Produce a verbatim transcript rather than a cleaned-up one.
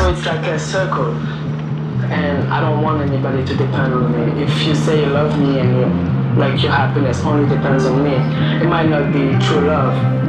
it's like a circle, and I don't want anybody to depend on me. If you say you love me and you, like your happiness only depends on me, it might not be true love.